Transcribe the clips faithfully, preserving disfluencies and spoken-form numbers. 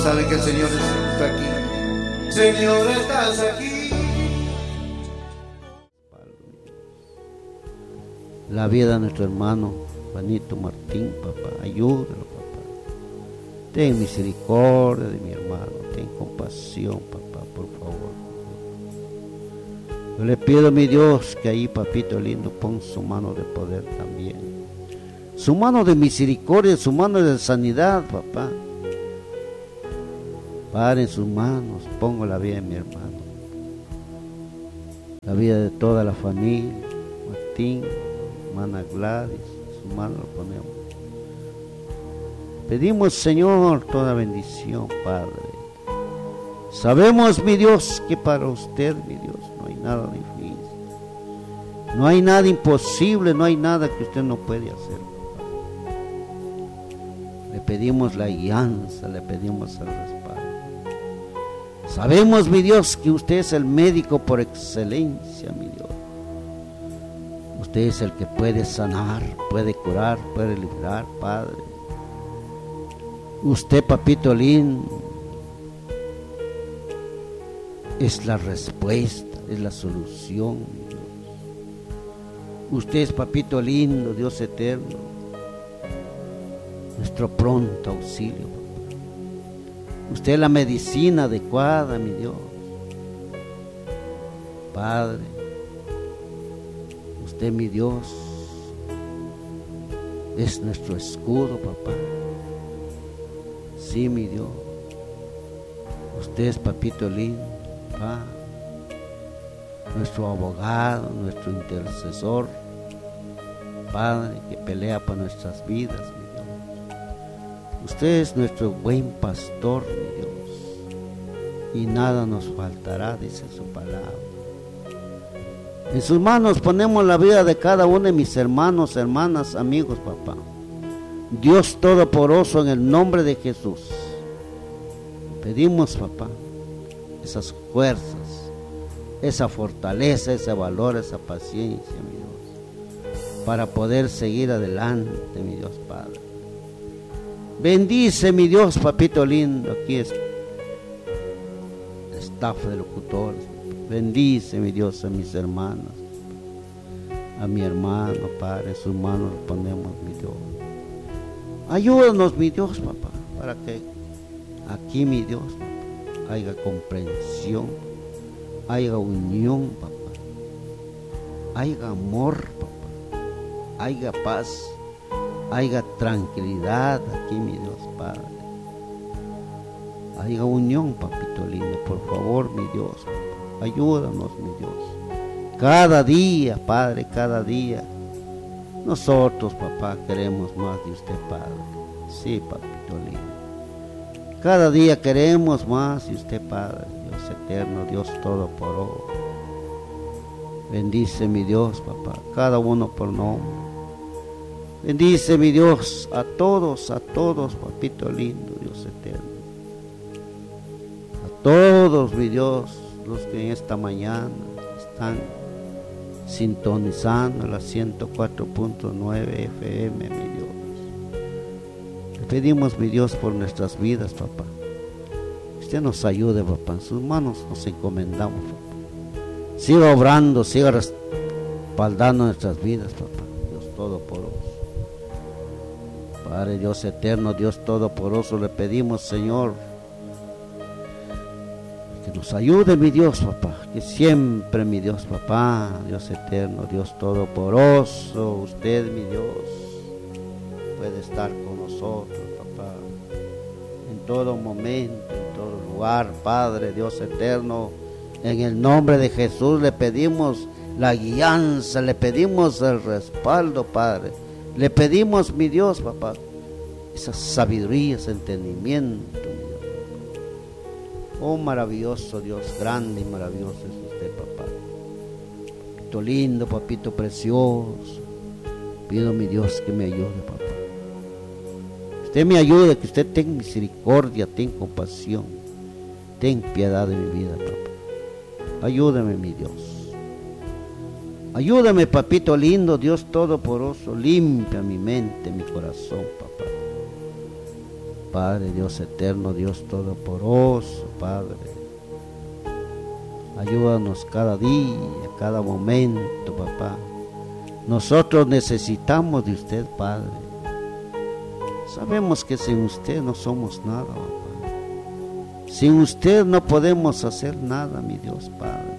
Sabe que el Señor está aquí. Señor, estás aquí. La vida de nuestro hermano Juanito Martín, papá, ayúdalo, papá. Ten misericordia de mi hermano, ten compasión, papá, por favor. Yo le pido a mi Dios que ahí, papito lindo, pon su mano de poder también. Su mano de misericordia, su mano de sanidad, papá. Padre, en sus manos pongo la vida de mi hermano, la vida de toda la familia, Martín, hermana Gladys, en sus manos lo ponemos. Pedimos, Señor, toda bendición, Padre. Sabemos, mi Dios, que para usted, mi Dios, no hay nada difícil, no hay nada imposible, no hay nada que usted no puede hacer, papá. Le pedimos la guianza, le pedimos el respaldo. Sabemos, mi Dios, que usted es el médico por excelencia, mi Dios. Usted es el que puede sanar, puede curar, puede librar, Padre. Usted, papito lindo, es la respuesta, es la solución, mi Dios. Usted es, papito lindo, Dios eterno, nuestro pronto auxilio. Usted es la medicina adecuada, mi Dios. Padre, usted, mi Dios, es nuestro escudo, papá. Sí, mi Dios. Usted es, papito lindo, papá, nuestro abogado, nuestro intercesor, Padre, que pelea por nuestras vidas, mi Dios. Usted es nuestro buen pastor, mi Dios, y nada nos faltará, dice su palabra. En sus manos ponemos la vida de cada uno de mis hermanos, hermanas, amigos, papá. Dios Todopoderoso, en el nombre de Jesús, pedimos, papá, esas fuerzas, esa fortaleza, ese valor, esa paciencia, mi Dios, para poder seguir adelante, mi Dios Padre. Bendice, mi Dios, papito lindo, aquí es el staff de locutores. Bendice, mi Dios, a mis hermanas, a mi hermano, Padre, en sus manos lo ponemos, mi Dios. Ayúdanos, mi Dios, papá, para que aquí, mi Dios, papá, haya comprensión, haya unión, papá, haya amor, papá, haya paz, haya tranquilidad aquí, mi Dios Padre. Haya unión, papito lindo, por favor, mi Dios, papá. Ayúdanos, mi Dios. Cada día, Padre, cada día. Nosotros, papá, queremos más de usted, Padre. Sí, papito lindo. Cada día queremos más de usted, Padre, Dios eterno, Dios todopoderoso. Bendice, mi Dios, papá, cada uno por nombre. Bendice, mi Dios, a todos, a todos, papito lindo, Dios eterno. A todos, mi Dios, los que en esta mañana están sintonizando la ciento cuatro punto nueve F M, mi Dios. Le pedimos, mi Dios, por nuestras vidas, papá. Que usted nos ayude, papá. En sus manos nos encomendamos, papá. Siga obrando, siga respaldando nuestras vidas, papá. Dios Todopoderoso. Padre Dios eterno, Dios Todopoderoso, le pedimos, Señor, que nos ayude, mi Dios, papá, que siempre, mi Dios, papá, Dios eterno, Dios Todopoderoso, usted, mi Dios, puede estar con nosotros, papá, en todo momento, en todo lugar, Padre, Dios eterno, en el nombre de Jesús le pedimos la guianza, le pedimos el respaldo, Padre. Le pedimos, mi Dios, papá, esa sabiduría, ese entendimiento, mi Dios. Oh, maravilloso Dios, grande y maravilloso es usted, papá. Papito lindo, papito precioso. Pido, mi Dios, que me ayude, papá. Usted me ayude, que usted tenga misericordia, tenga compasión, tenga piedad de mi vida, papá. Ayúdame, mi Dios. Ayúdame, papito lindo, Dios Todopoderoso, limpia mi mente, mi corazón, papá. Padre Dios eterno, Dios todopoderoso, Padre, ayúdanos cada día, cada momento, papá. Nosotros necesitamos de usted, Padre. Sabemos que sin usted no somos nada, papá. Sin usted no podemos hacer nada, mi Dios, Padre.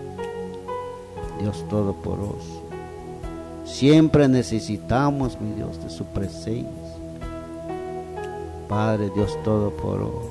Dios todopoderoso, siempre necesitamos, mi Dios, de su presencia. Padre Dios todopoderoso,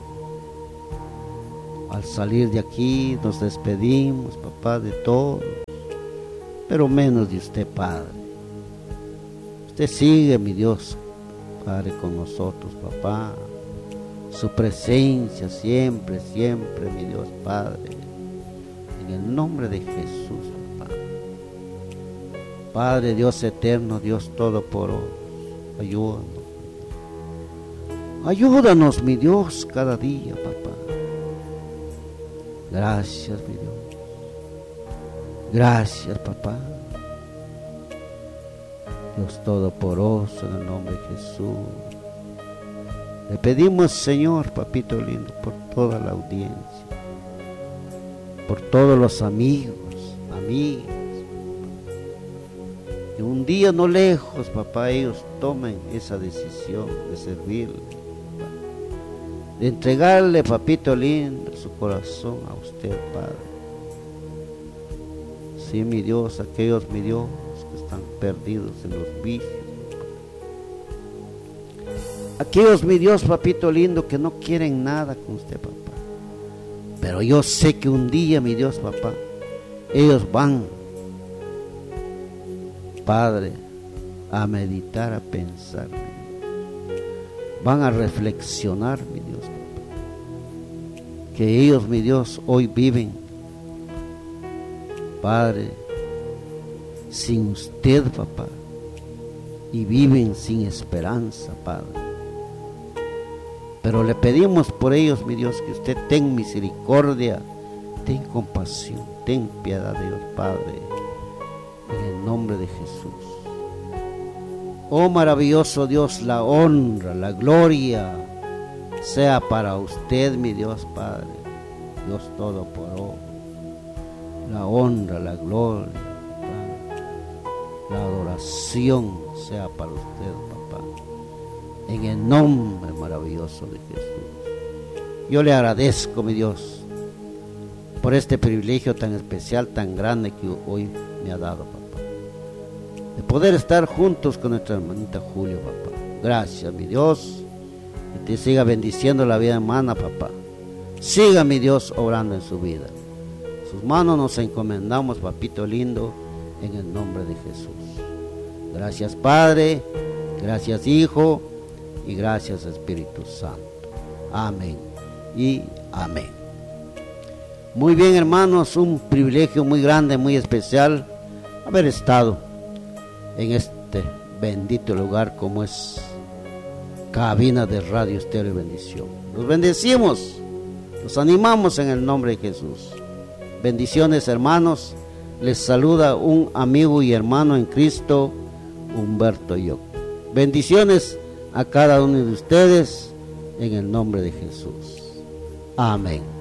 al salir de aquí nos despedimos, papá, de todos, pero menos de usted, Padre. Usted sigue, mi Dios, Padre, con nosotros, papá. Su presencia siempre, siempre, mi Dios, Padre. En el nombre de Jesús, papá. Padre Dios eterno, Dios todopoderoso, ayúdanos. Ayúdanos, mi Dios, cada día, papá. Gracias, mi Dios. Gracias, papá. Dios todopoderoso, en el nombre de Jesús. Le pedimos, Señor, papito lindo, por toda la audiencia, por todos los amigos, amigas, que un día no lejos, papá, ellos tomen esa decisión de servirle, de entregarle, papito lindo, su corazón a usted, Padre. Sí, mi Dios, aquellos, mi Dios, que están perdidos en los vicios, aquellos, mi Dios, papito lindo, que no quieren nada con usted, papá. Pero yo sé que un día, mi Dios, papá, ellos van, Padre, a meditar, a pensar, van a reflexionar, mi Dios, papá, que ellos, mi Dios, hoy viven, Padre, sin usted, papá, y viven sin esperanza, Padre. Pero le pedimos por ellos, mi Dios, que usted ten misericordia, ten compasión, ten piedad de Dios, Padre, en el nombre de Jesús. Oh maravilloso Dios, la honra, la gloria sea para usted, mi Dios, Padre, Dios todopoderoso. La honra, la gloria, Padre, la adoración sea para usted, papá, en el nombre maravilloso de Jesús. Yo le agradezco, mi Dios, por este privilegio tan especial, tan grande que hoy me ha dado, papá, de poder estar juntos con nuestra hermanita Julia, papá. Gracias, mi Dios, que te siga bendiciendo la vida humana, papá. Siga, mi Dios, obrando en su vida. Sus manos nos encomendamos, papito lindo, en el nombre de Jesús. Gracias, Padre, gracias, Hijo, y gracias, Espíritu Santo. Amén y amén. Muy bien, hermanos, un privilegio muy grande, muy especial haber estado en este bendito lugar como es cabina de Radio Estéreo y Bendición. Los bendecimos, los animamos en el nombre de Jesús. Bendiciones, hermanos. Les saluda un amigo y hermano en Cristo, Humberto Yoc. Bendiciones a cada uno de ustedes en el nombre de Jesús. Amén.